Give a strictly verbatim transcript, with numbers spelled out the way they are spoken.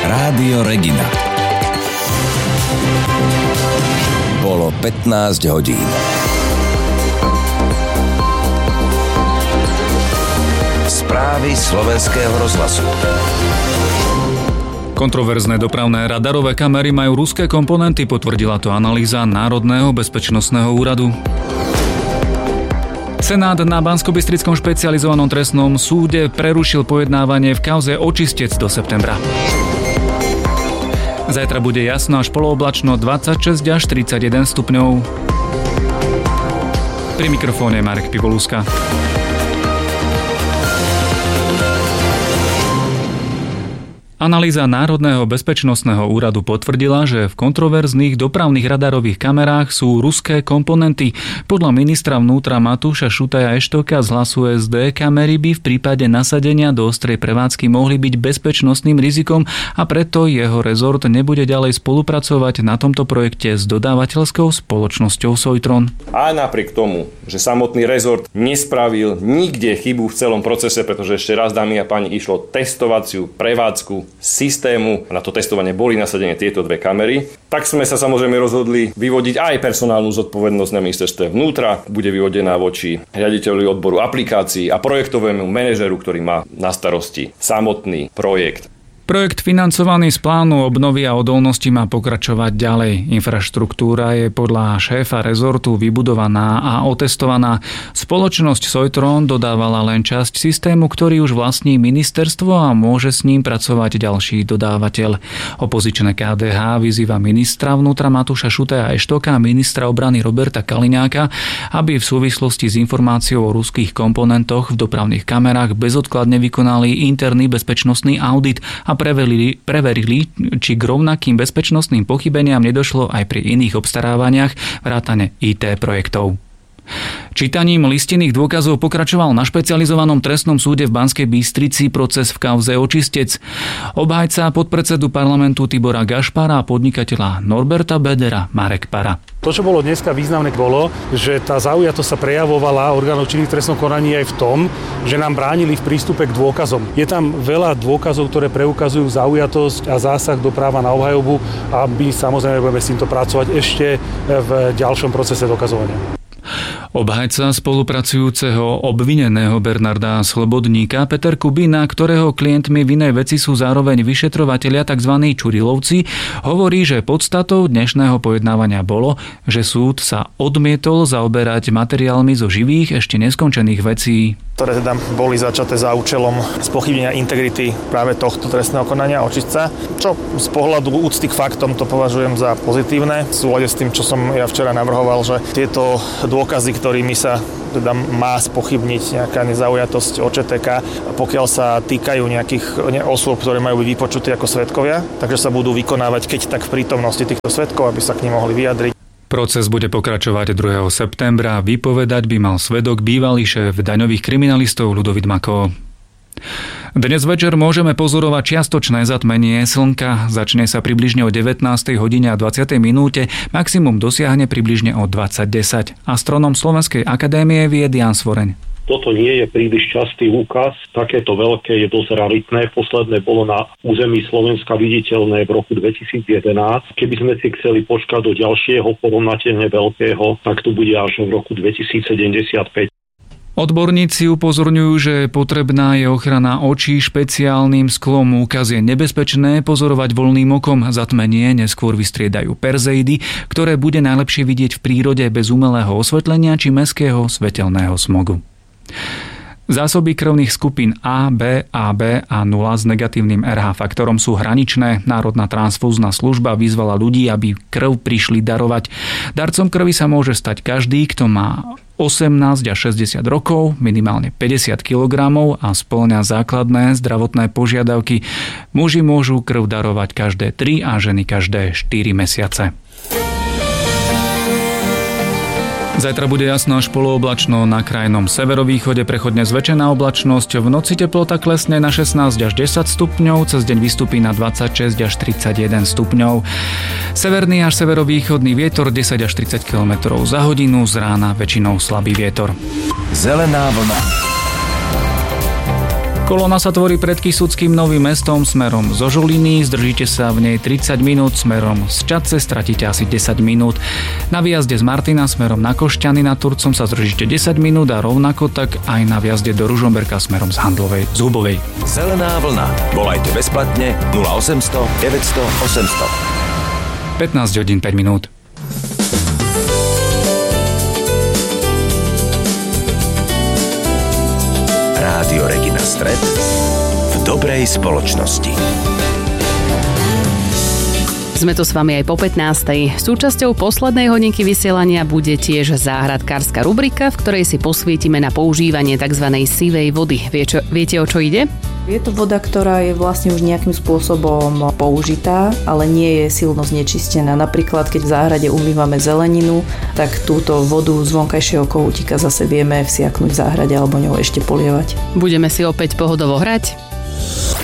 Rádio Regina. Bolo pätnásť hodín. Správy slovenského rozhlasu. Kontroverzné dopravné radarové kamery majú ruské komponenty, potvrdila to analýza Národného bezpečnostného úradu. Senát na Banskobystrickom špecializovanom trestnom súde prerušil pojednávanie v kauze Očistec do septembra. Zajtra bude jasno až polooblačno dvadsaťšesť až tridsaťjeden stupňov. Pri mikrofóne Marek Pivoluska. Analýza Národného bezpečnostného úradu potvrdila, že v kontroverzných dopravných radarových kamerách sú ruské komponenty. Podľa ministra vnútra Matúša Šutaja Eštoka z Hlasu es dé kamery by v prípade nasadenia do ostrej prevádzky mohli byť bezpečnostným rizikom a preto jeho rezort nebude ďalej spolupracovať na tomto projekte s dodávateľskou spoločnosťou Sojtron. A napriek tomu, že samotný rezort nespravil nikde chybu v celom procese, pretože ešte raz, dámy a páni, išlo testovaciu prevádzku systému, na to testovanie boli nasadené tieto dve kamery, tak sme sa samozrejme rozhodli vyvodiť aj personálnu zodpovednosť na ministerstve vnútra, bude vyvodená voči riaditeľovi odboru aplikácií a projektovému manažeru, ktorý má na starosti samotný projekt. Projekt financovaný z plánu obnovy a odolnosti má pokračovať ďalej. Infraštruktúra je podľa šéfa rezortu vybudovaná a otestovaná. Spoločnosť Sojtron dodávala len časť systému, ktorý už vlastní ministerstvo a môže s ním pracovať ďalší dodávateľ. Opozičné ká dé há vyzýva ministra vnútra Matúša Šutaja Eštoka a ministra obrany Roberta Kaliňáka, aby v súvislosti s informáciou o ruských komponentoch v dopravných kamerách bezodkladne vykonali interný bezpečnostný audit a Preverili, preverili, či k rovnakým bezpečnostným pochybeniam nedošlo aj pri iných obstarávaniach vrátane í té projektov. Čítaním listinných dôkazov pokračoval na špecializovanom trestnom súde v Banskej Bystrici proces v kauze Očistec. Obhajca podpredsedu parlamentu Tibora Gašpara a podnikateľa Norberta Bedera Marek Para. To, čo bolo dneska významné, bolo, že tá zaujatosť sa prejavovala orgánov činných v trestnom konaní aj v tom, že nám bránili v prístupe k dôkazom. Je tam veľa dôkazov, ktoré preukazujú zaujatosť a zásah do práva na obhajobu a my samozrejme budeme s týmto pracovať ešte v ďalšom procese dokazovania. Obhajca spolupracujúceho obvineného Bernarda Slobodníka Peter Kubina, ktorého klientmi v inej veci sú zároveň vyšetrovatelia tzv. Čurilovci, hovorí, že podstatou dnešného pojednávania bolo, že súd sa odmietol zaoberať materiálmi zo živých ešte neskončených vecí, ktoré teda boli začaté za účelom spochybnenia integrity práve tohto trestného konania Očistca, čo z pohľadu úcty k faktom to považujem za pozitívne. V súlade s tým, čo som ja včera navrhoval, že tieto dôkazy, ktorými sa teda má spochybniť nejaká nezaujatosť ó čé té ká, pokiaľ sa týkajú nejakých osôb, ktoré majú byť vypočuté ako svedkovia, takže sa budú vykonávať keď tak v prítomnosti týchto svedkov, aby sa k nim mohli vyjadriť. Proces bude pokračovať druhého septembra. Vypovedať by mal svedok bývalý šéf daňových kriminalistov Ľudovít Mako. Dnes večer môžeme pozorovať čiastočné zatmenie slnka. Začne sa približne o devätnástej hodine a dvadsiatej minúte, maximum dosiahne približne o dvadsať desať. Astronom Slovenskej akadémie vied Jan Svoreň. Toto nie je príliš častý úkaz, takéto veľké je dosť raritné. Posledné bolo na území Slovenska viditeľné v roku dvetisíc jedenásť. Keby sme si chceli počkať do ďalšieho porovnateľne veľkého, tak to bude až v roku dvetisíc sedemdesiatpäť. Odborníci upozorňujú, že potrebná je ochrana očí špeciálnym sklom. Úkaz je nebezpečné pozorovať voľným okom. Zatmenie neskôr vystriedajú perzeidy, ktoré bude najlepšie vidieť v prírode bez umelého osvetlenia či mestského svetelného smogu. Zásoby krvných skupín A, B, á bé a nula s negatívnym er há faktorom sú hraničné. Národná transfúzna služba vyzvala ľudí, aby krv prišli darovať. Darcom krvi sa môže stať každý, kto má osemnásť až šesťdesiat rokov, minimálne päťdesiat kilogramov a spĺňa základné zdravotné požiadavky. Muži môžu krv darovať každé tri a ženy každé štyri mesiace. Zajtra bude jasno až polooblačno, na krajnom severovýchode prechodne zväčšená oblačnosť, v noci teplota klesne na šestnásť až desať stupňov, cez deň vystupí na dvadsaťšesť až tridsaťjeden stupňov. Severný až severovýchodný vietor desať až tridsať kilometrov za hodinu, z rána väčšinou slabý vietor. Zelená vlna. Kolóna sa tvorí pred Kysuckým Novým Mestom smerom zo Žiliny, zdržíte sa v nej tridsať minút, smerom z Čadce stratíte asi desať minút. Na výjazde z Martina smerom na Košťany nad Turcom sa zdržíte desať minút a rovnako tak aj na výjazde do Ružomberka smerom z Handlovej z Hubovej. Zelená vlna. Volajte bezplatne nula osemsto deväťsto osemsto. pätnásť hodín päť minút. Rádio Regina Stred v dobrej spoločnosti. Sme tu s vami aj po pätnástej. Súčasťou poslednej hodinky vysielania bude tiež záhradkárska rubrika, v ktorej si posvietime na používanie tzv. Sivej vody. Vie, čo, viete, o čo ide? Je to voda, ktorá je vlastne už nejakým spôsobom použitá, ale nie je silno znečistená. Napríklad, keď v záhrade umývame zeleninu, tak túto vodu z vonkajšieho kohútika zase vieme vsiaknuť v záhrade alebo ňou ešte polievať. Budeme si opäť pohodovo hrať.